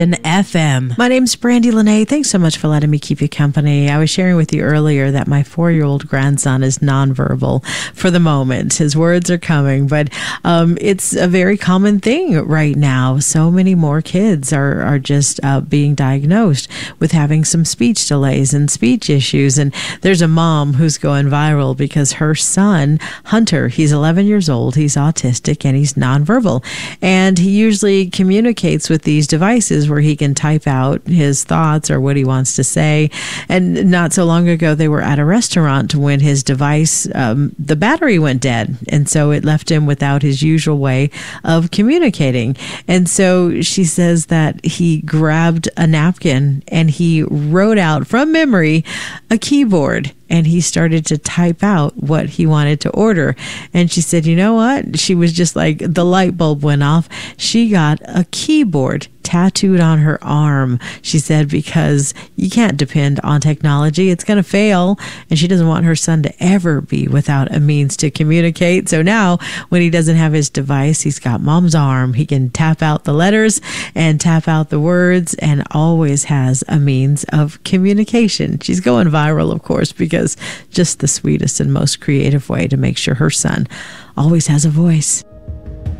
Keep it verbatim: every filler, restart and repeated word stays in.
An F M. My name's Brandy Lene. Thanks so much for letting me keep you company. I was sharing with you earlier that my four-year-old grandson is nonverbal for the moment. His words are coming, but um, it's a very common thing right now. So many more kids are, are just uh, being diagnosed with having some speech delays and speech issues. And there's a mom who's going viral because her son, Hunter, he's eleven years old, he's autistic, and he's nonverbal. And he usually communicates with these devices where he can type out his thoughts or what he wants to say. And not so long ago, they were at a restaurant when his device, um, the battery went dead. And so it left him without his usual way of communicating. And so she says that he grabbed a napkin and he wrote out from memory a keyboard. And he started to type out what he wanted to order. And she said, you know what? She was just like, the light bulb went off. She got a keyboard tattooed on her arm, she said, because you can't depend on technology. It's going to fail. And she doesn't want her son to ever be without a means to communicate. So now when he doesn't have his device, he's got mom's arm. He can tap out the letters and tap out the words and always has a means of communication. She's going viral, of course, because just the sweetest and most creative way to make sure her son always has a voice.